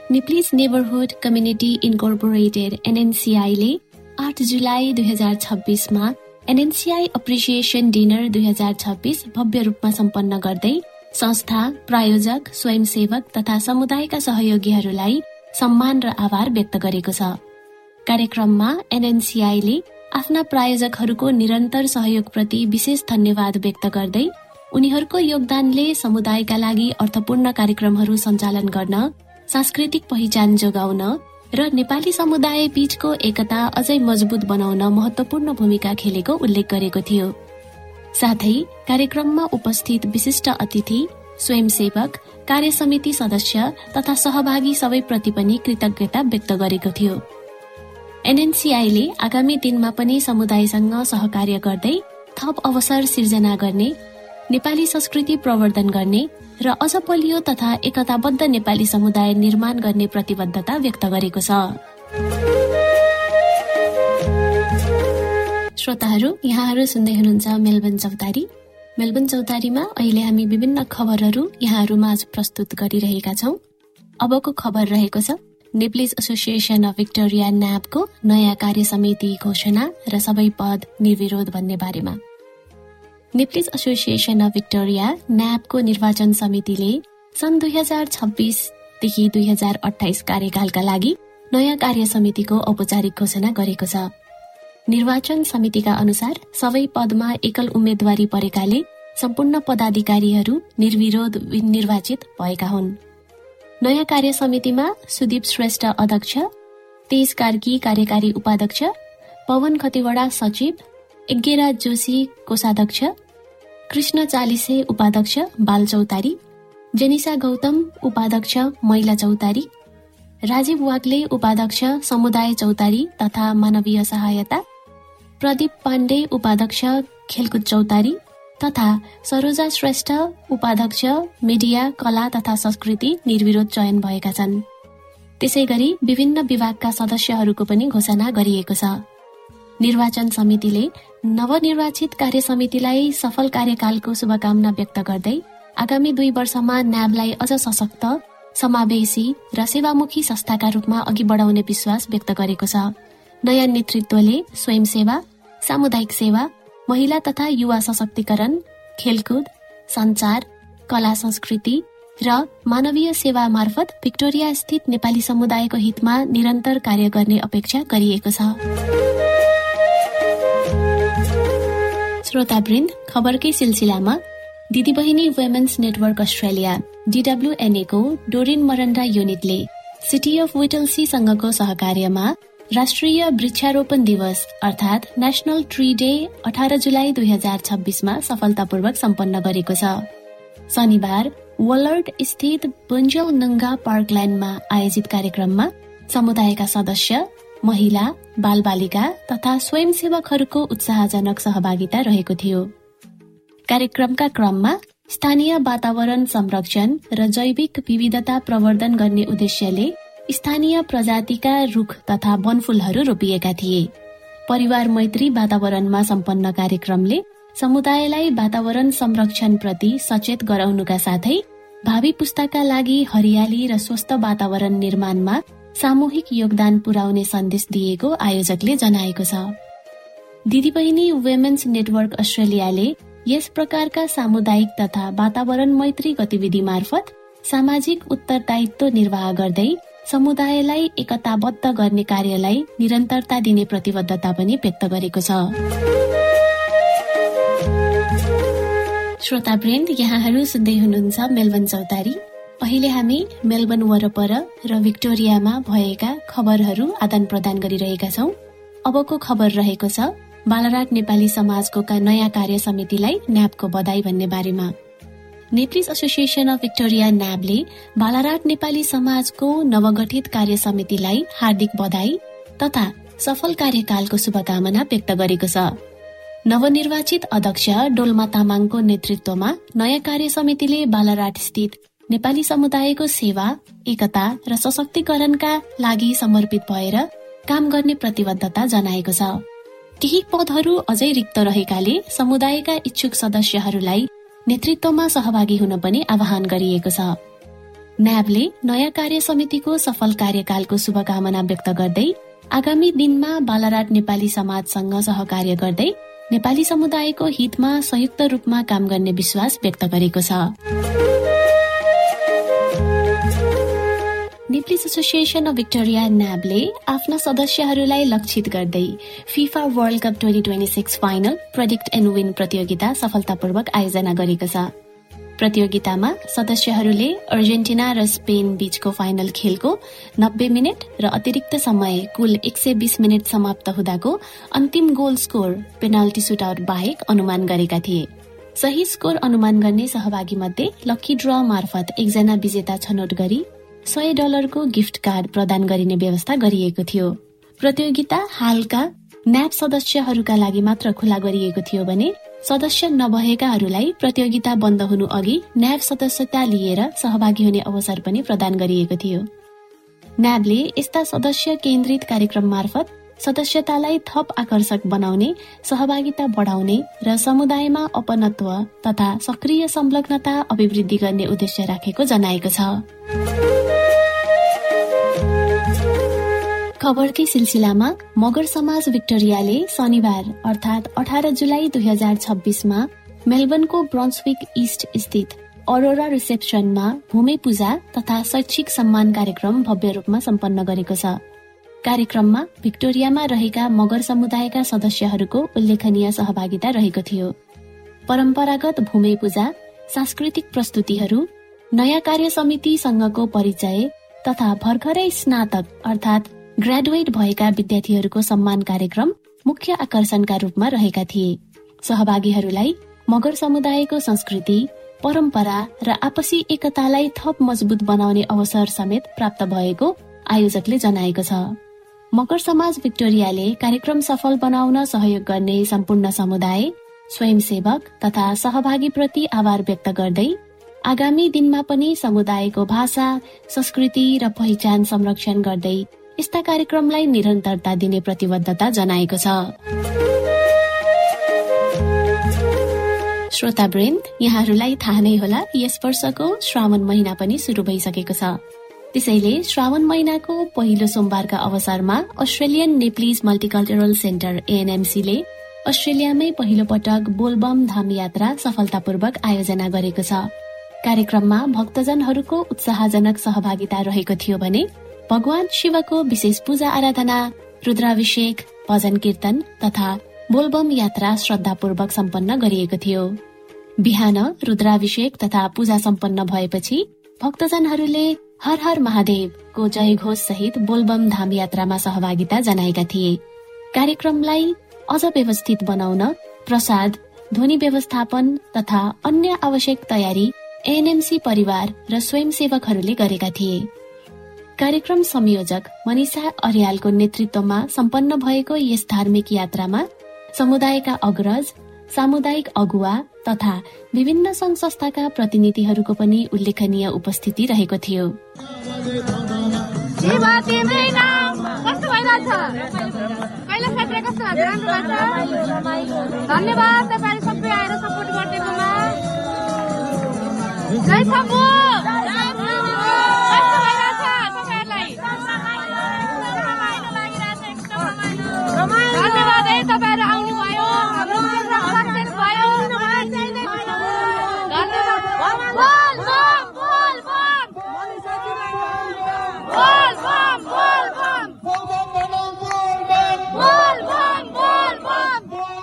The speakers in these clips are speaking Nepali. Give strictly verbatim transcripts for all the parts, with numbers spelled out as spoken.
निप्लिज नेबरहुड कम्युनिटी इन्कर्पोरेटेड एनएनसीआईले आठ जुलाई दुई हजार छब्बिसमा एनएनसीआई अप्रिसिएसन डिनर दुई हजार छब्बिस भव्य रूपमा सम्पन्न गर्दै संस्था, प्रायोजक, स्वयंसेवक तथा समुदायका सहयोगीहरूलाई सम्मान र आभार व्यक्त गरेको छ। कार्यक्रममा एनएनसीआईले आफ्ना प्रायोजकहरूको निरन्तर सहयोगप्रति विशेष धन्यवाद व्यक्त गर्दै उनीहरूको योगदानले समुदायका लागि अर्थपूर्ण कार्यक्रमहरू सञ्चालन गर्न, सांस्कृतिक पहिचान जोगाउन र नेपाली समुदाय बीचको एकता अझै मजबुत बनाउन महत्वपूर्ण भूमिका खेलेको उल्लेख गरेको थियो। साथै कार्यक्रममा उपस्थित विशिष्ट अतिथि, स्वयंसेवक, कार्य समिति सदस्य तथा सहभागी सबैप्रति पनि कृतज्ञता व्यक्त गरेको थियो। एनएनसीआईले आगामी दिनमा पनि समुदायसँग सहकार्य गर्दै थप अवसर सिर्जना गर्ने, नेपाली संस्कृति प्रवर्धन गर्ने र अझ बलियो तथा एकताबद्ध नेपाली समुदाय निर्माण गर्ने प्रतिबद्धता व्यक्त गरेको छ। श्रोताहरू, यहाँहरू सुन्दै हुनुहुन्छ मेलबन चौतारी। मेलबन चौतारीमा अहिले हामी विभिन्न खबरहरू यहाँहरूमा प्रस्तुत गरिरहेका छौं। अबको खबर रहेको छ नेप्लिज एसोसिएसन अफ भिक्टोरिया न्यापको नयाँ कार्य समिति घोषणा र सबै पद निर्विरोध भन्ने बारेमा। नेप्लिज एसोसिएसन अफ भिक्टोरिया न्यापको निर्वाचन समितिले सन् दुई हजार छब्बिसदेखि दुई हजार अठाइस कार्यकालका लागि नयाँ कार्य समितिको औपचारिक घोषणा गरेको छ। निर्वाचन समितिका अनुसार सबै पदमा एकल उम्मेदवारी परेकाले सम्पूर्ण पदाधिकारीहरू निर्विरोध निर्वाचित भएका हुन्। नयाँ कार्य समितिमा सुदीप श्रेष्ठ अध्यक्ष, तेज कार्की कार्यकारी उपाध्यक्ष, पवन खतिवडा सचिव, यज्ञराज जोशी कोषाध्यक्ष, कृष्ण चालिसे उपाध्यक्ष बाल चौतारी, जेनिसा गौतम उपाध्यक्ष महिला चौतारी, राजीव वाग्ले उपाध्यक्ष समुदाय चौतारी तथा मानवीय सहायता, प्रदीप पाण्डे उपाध्यक्ष खेलकुद चौतारी तथा सरोजा श्रेष्ठ उपाध्यक्ष मिडिया, कला तथा संस्कृति निर्विरोध चयन भएका छन्। त्यसैगरी विभिन्न विभागका सदस्यहरूको पनि घोषणा गरिएको छ। निर्वाचन समितिले नवनिर्वाचित कार्य समितिलाई सफल कार्यकालको शुभकामना व्यक्त गर्दै आगामी दुई वर्षमा न्याबलाई अझ सशक्त, समावेशी र सेवामुखी संस्थाका रूपमा अघि बढाउने विश्वास व्यक्त गरेको छ। नयाँ नेतृत्वले स्वयंसेवा, सामुदायिक सेवा, महिला तथा युवा सशक्तिकरण, खेलकुद, सञ्चार, कला संस्कृति र मानवीय सेवा मार्फत भिक्टोरिया स्थित नेपाली समुदायको हितमा निरन्तर कार्य गर्ने अपेक्षा गरिएको छ। श्रोतावृन्द, खबरकै सिलसिलामा दिदीबहिनी वुमेन्स नेटवर्क अस्ट्रेलिया डीडब्ल्यूएनए को डोरिन मरन्डा युनिटले सिटी अफ विटल्सी सँगको सहकार्यमा राष्ट्रिय वृक्षारोपण दिवस अर्थात् नेशनल ट्री डे अठार जुलाई दुई हजार छब्बिसमा सफलतापूर्वक सम्पन्न गरेको छ। शनिबार वलर्ड स्थित बुन्जल नङ्गा पार्कल्यान्डमा आयोजित कार्यक्रममा समुदायका सदस्य, महिला, बालबालिका तथा स्वयंसेवकहरूको उत्साहजनक सहभागिता रहेको थियो। कार्यक्रमका क्रममा स्थानीय वातावरण संरक्षण र जैविक विविधता प्रवर्धन गर्ने उद्देश्यले स्थानीय प्रजातिका रुख तथा वनफूलहरू रोपिएका थिए। परिवार मैत्री वातावरणमा सम्पन्न कार्यक्रमले समुदायलाई वातावरण संरक्षण प्रति सचेत गराउनुका साथै भावी पुस्ताका लागि हरियाली र स्वस्थ वातावरण निर्माणमा सामूहिक योगदान पुर्याउने सन्देश दिएको आयोजकले जनाएको छ। दिदीबहिनी वुमेन्स नेटवर्क अस्ट्रेलियाले यस प्रकारका सामुदायिक तथा वातावरण मैत्री गतिविधि मार्फत सामाजिक उत्तरदायित्व निर्वाह गर्दै समुदायलाई एकताबद्ध गर्ने कार्यलाई निरन्तरता दिने प्रतिबद्धता पनि व्यक्त गरेको छ। श्रोतावृन्द, यहाँहरू सुन्दै हुनुहुन्छ मेलबन चौतारी। अहिले हामी मेलबन वरपर र भिक्टोरियामा भएका खबरहरू आदान प्रदान गरिरहेका छौं। अबको खबर रहेको छ बालराट नेपाली समाजको नयाँ कार्य समितिलाई न्यापको बधाई भन्ने बारेमा। Nepalese association of Victoria न्याबले बालराट Nepali समाजको नवगठित कार्य समितिलाई हार्दिक बधाई तथा सफल कार्यकालको शुभकामना व्यक्त गरेको छ। नवनिर्वाचित अध्यक्ष डोल्मा तामाङको नेतृत्वमा नयाँ कार्य समितिले बालराट स्थित नेपाली समुदायको सेवा, एकता र सशक्तिकरणका लागि समर्पित भएर काम गर्ने प्रतिबद्धता जनाएको छ। केही पदहरू अझै रिक्त रहेकाले समुदायका इच्छुक सदस्यहरूलाई नेतृत्वमा सहभागी हुन पनि आह्वान गरिएको छ। न्याबले नयाँ कार्य समितिको सफल कार्यकालको शुभकामना व्यक्त गर्दै आगामी दिनमा बालराट नेपाली समाजसँग सहकार्य गर्दै नेपाली समुदायको हितमा संयुक्त रूपमा काम गर्ने विश्वास व्यक्त गरेको छ। नेप्लिज एसोसिएसन अफ भिक्टोरिया न्याबले आफ्ना सदस्यहरूलाई लक्षित गर्दै FIFA world cup twenty twenty six final predict and win प्रतियोगिता सफलतापूर्वक आयोजना गरेको छ। प्रतियोगितामा सदस्यहरूले अर्जेन्टिना र स्पेन बीचको फाइनल खेलको नब्बे मिनट र अतिरिक्त समय कुल एक सय बीस मिनट समाप्त हुँदाको अन्तिम गोल स्कोर पेनाल्टी सुटआउट बाहेक अनुमान गरेका थिए। सही स्कोर अनुमान गर्ने सहभागी मध्ये लकी ड्र मार्फत एकजना विजेता छनौट गरी सय डलरको गिफ्ट कार्ड प्रदान गरिने व्यवस्था गरिएको थियो। प्रतियोगिता हालका न्याब सदस्यहरूका लागि मात्र खुला गरिएको थियो भने सदस्य नभएकाहरूलाई प्रतियोगिता बन्द हुनु अघि न्याब सदस्यता लिएर सहभागी हुने अवसर पनि प्रदान गरिएको थियो। न्याबले यस्ता सदस्य केन्द्रित कार्यक्रम मार्फत सदस्यतालाई थप आकर्षक बनाउने, सहभागिता बढाउने र समुदायमा अपनत्व तथा सक्रिय संलग्नता अभिवृद्धि गर्ने उद्देश्य राखेको जनाएको छ। खबरकै सिलसिलामा मगर समाज भिक्टोरियाले शनिबार अर्थात अठार जुलाई दुई हजार छब्बीसमा मेलबर्नको ब्रन्सविक इस्ट स्थित अरोरा रिसेप्सनमा भूमि पूजा तथा शैक्षिक सम्मान कार्यक्रम भव्य रूपमा सम्पन्न गरेको छ। कार्यक्रममा भिक्टोरियामा रहेका मगर समुदायका सदस्यहरूको उल्लेखनीय सहभागिता रहेको थियो। परम्परागत भूमि पूजा, सांस्कृतिक प्रस्तुतिहरू, नयाँ कार्य समितिसँगको परिचय तथा भर्खरै स्नातक अर्थात ग्रेजुएट भएका विद्यार्थीहरूको सम्मान कार्यक्रम मुख्य आकर्षणका रूपमा रहेका थिए। सहभागीहरूलाई मगर समुदायको संस्कृति, परम्परा र आपसी एकतालाई थप मजबुत बनाउने अवसर समेत प्राप्त भएको आयोजकले जनाएको छ। मगर समाज भिक्टोरियाले कार्यक्रम सफल बनाउन सहयोग गर्ने सम्पूर्ण समुदाय, स्वयंसेवक तथा सहभागी प्रति आभार व्यक्त गर्दै आगामी दिनमा पनि समुदायको भाषा, संस्कृति र पहिचान संरक्षण गर्दै यस्ता कार्यक्रमलाई निरन्तरता दिने प्रतिबद्धता जनाएको छ। श्रोतावृन्द, यहाँहरूलाई थाहा नै होला यस वर्षको श्रावण महिना पनि सुरु भइसकेको छ। त्यसैले श्रावण महिनाको पहिलो सोमबारका अवसरमा अस्ट्रेलियन नेप्लिज मल्टिकल्चरल सेन्टर एएनएमसीले अस्ट्रेलियामै पहिलो पटक बोलबम धाम यात्रा सफलतापूर्वक आयोजना गरेको छ। कार्यक्रममा भक्तजनहरूको उत्साहजनक सहभागिता रहेको थियो भने भगवान शिवको विशेष पूजा आराधना, रुद्राभिषेक, भजन कीर्तन तथा बोलबम यात्रा श्रद्धापूर्वक सम्पन्न गरिएको थियो। बिहान रुद्राभिषेक तथा पूजा सम्पन्न भएपछि भक्तजनहरूले हर हर महादेवको जय घोष सहित बोलबम धाम यात्रामा सहभागिता जनाएका थिए। कार्यक्रमलाई अझ व्यवस्थित बनाउन प्रसाद, ध्वनि व्यवस्थापन तथा अन्य आवश्यक तयारी एएनएमसी परिवार र स्वयंसेवकहरूले गरेका थिए। कार्यक्रम संयोजक मनिषा अर्यालको नेतृत्वमा सम्पन्न भएको यस धार्मिक यात्रामा समुदायका अग्रज, सामुदायिक अगुवा तथा विभिन्न संघ संस्थाका प्रतिनिधिहरूको पनि उल्लेखनीय उपस्थिति रहेको थियो। धन्यवाद तपाईहरु सबै आएर सपोर्ट गरिदिनुमा। जय शम्भु। धन्यवाद है तपाईहरु आउनु भयो, हाम्रो प्रोग्राम सक्सेस भयो। धन्यवाद। बोल बम बोल बम बोल बम बोल बम बोल बम बोल बम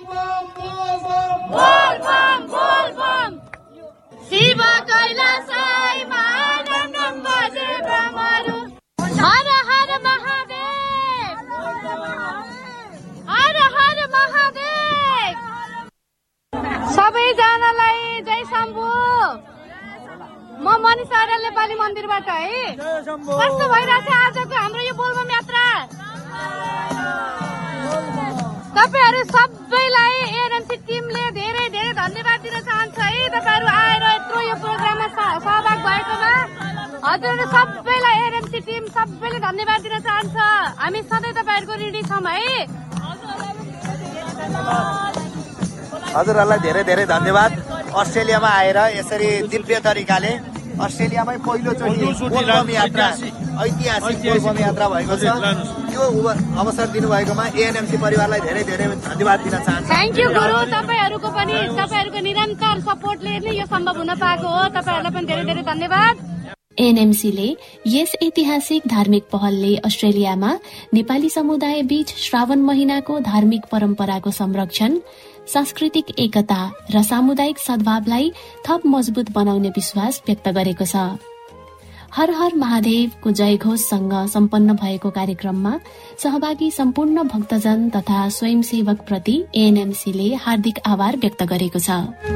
बोल बम बोल बम शिव कैलाशमा नम नम बजे ब्रह्मरु। हर हर महादेव, हर हर महादेव। सबैजनालाई जय शम्भु। म मनिषा अर्याल नेपाली मन्दिरबाट है। कस्तो भइरहेछ आजको हाम्रो यो बोलबम यात्रा? तपाईहरु सबैलाई एएनएमसी टिमले धेरै धेरै धन्यवाद दिन चाहन्छ है। तपाईहरु आएर यत्रो यो प्रोग्राममा सहभाग भएकोमा हजुरहरु सबैलाई एएनएमसी टिम सबैले धन्यवाद दिन चाहन्छ। हामी सधैँ तपाईहरुको ऋणी छौं है। हजुरहरुलाई धेरै धेरै धन्यवाद। अस्ट्रेलियामा आएर यसरी दिव्य तरिकाले अस्ट्रेलियामै पहिलोचोटि बोलबम यात्रा ऐतिहासिक बोलबम यात्रा भएको छ। यो अवसर दिनुभएकोमा एएनएमसी परिवारलाई धेरै धेरै धन्यवाद दिन चाहन्छु। थ्याङ्क यू गुरु, तपाईँहरूको पनि तपाईँहरूको निरन्तर सपोर्टले नै यो सम्भव हुन पाएको हो। तपाईँहरूलाई पनि धेरै धेरै धन्यवाद। एएनएमसीले यस ऐतिहासिक धार्मिक पहलले अस्ट्रेलियामा नेपाली समुदाय बीच श्रावण महिनाको धार्मिक परम्पराको संरक्षण, सांस्कृतिक एकता र सामुदायिक सद्भावलाई थप मजबुत बनाउने विश्वास व्यक्त गरेको छ। हर हर महादेवको जयघोषसँग सम्पन्न भएको कार्यक्रममा सहभागी सम्पूर्ण भक्तजन तथा स्वयंसेवक प्रति एएनएमसीले हार्दिक आभार व्यक्त गरेको छ।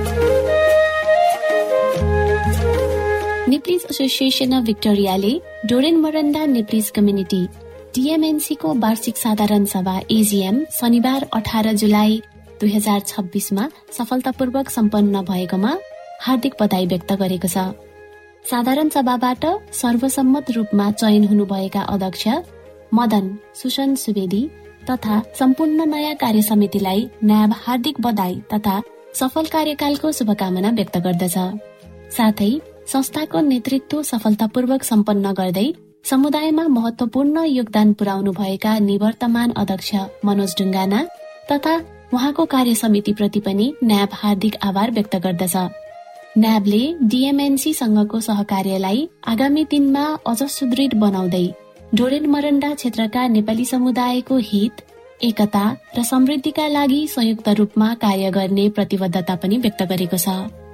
Nepalese association of भिक्टोरियाले Doren मरन्डा Nepalese community डीएमएनसी को वार्षिक साधारण सभा एजीएम शनिबार अठार जुलाई दुई हजार छब्बीसमा सफलतापूर्वक सम्पन्न भएकोमा हार्दिक बधाई व्यक्त गरेको छ। साधारण सभाबाट सर्वसम्मत रूपमा चयन हुनुभएका अध्यक्ष मदन सुसन सुवेदी तथा सम्पूर्ण नयाँ कार्य समितिलाई न्याब हार्दिक बधाई तथा सफल कार्यकालको शुभकामना व्यक्त गर्दछ। साथै संस्थाको नेतृत्व सफलतापूर्वक सम्पन्न गर्दै समुदायमा महत्वपूर्ण योगदान पुर्याउनु भएका निवर्तमान अध्यक्ष मनोज ढुङ्गाना तथा उहाँको कार्य समिति प्रति पनि न्याब हार्दिक आभार व्यक्त गर्दछ। न्याबले डीएमएनसी सँगको सहकार्यलाई आगामी दिनमा अझ सुदृढ बनाउँदै डोरेन मरन्डा क्षेत्रका नेपाली समुदायको हित, एकता र समृद्धिका लागि संयुक्त रूपमा कार्य गर्ने प्रतिबद्धता पनि व्यक्त गरेको छ।